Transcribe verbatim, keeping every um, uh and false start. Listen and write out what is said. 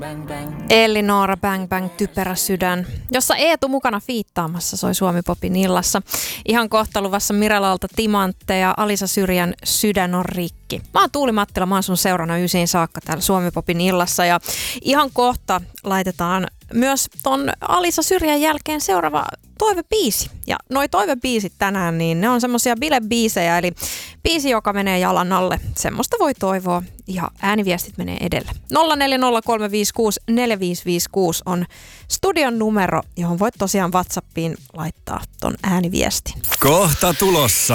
Elinora Bang Bang Typerä sydän, jossa Eetu mukana fiittaamassa soi Suomi-popin illassa. Ihan kohta luvassa Miralalta Timantteja, Alisa Syrjän Sydän on rikki. Mä oon Tuuli Mattila, mä oon sun seurana ysiin saakka täällä Suomi-popin illassa ja ihan kohta laitetaan myös ton Alisa Syrjän jälkeen seuraava toivebiisi. Ja noi toivebiisit tänään, niin ne on semmosia bilebiisejä, eli biisi, joka menee jalan alle. Semmoista voi toivoa ja ääniviestit menee edelle. nolla neljä nolla kolme viisi kuusi neljä viisi viisi kuusi on studion numero, johon voit tosiaan WhatsAppiin laittaa ton ääniviestin. Kohta tulossa.